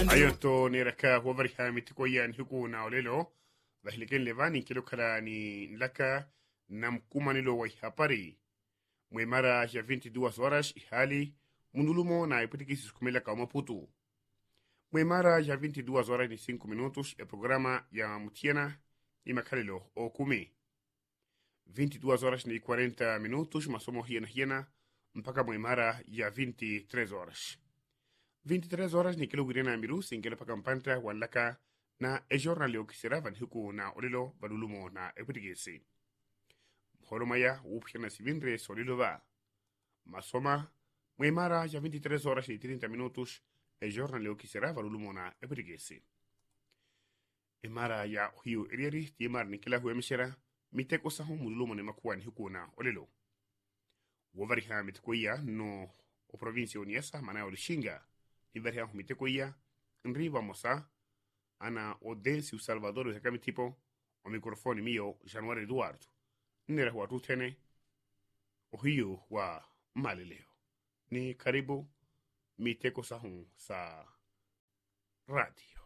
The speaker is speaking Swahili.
ayonto ni raka wabari ha mitikoya ni huku na olelo vahiliken levani kilo kala ni laka namkuma nilo wai hapari mwe mara ya 22 horas ihali mundulumo na ipitikisi kumela kama putu mwe mara ya 22 horas ni 5 minutos e programa ya mutiana ni makalelo o kumi 22 horas ni 40 minutos masomo hiena mpaka mwe mara ya 23 horas 23 horas ni kilo girena miru singela pakampanta walaka na e jornal yo kisera van huku na olilo badulumo na epitigesi holomaya upshana sivindre solilo va masoma mara ya 23 horas y 30 minutos e jornal yo kisera badulumo na epitigesi mara ya hiyo erieri timar nikela huemshera miteko sahu mudulumo ne makuan huku na olilo wovari ha mitkoya no o provincia uniesa mana olishinga Iberia humitekoya nriba mosa ana odensi Salvador kama tipo o mikrofoni mio Januari Eduardo nera watu tene ohiyo wa maleleo ni karibu miteko sahun sa radio